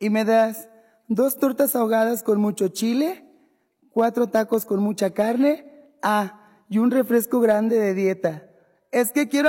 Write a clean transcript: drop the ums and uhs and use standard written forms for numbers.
¿Y me das 2 tortas ahogadas con mucho chile, 4 tacos con mucha carne? Ah, y un refresco grande de dieta. Es que quiero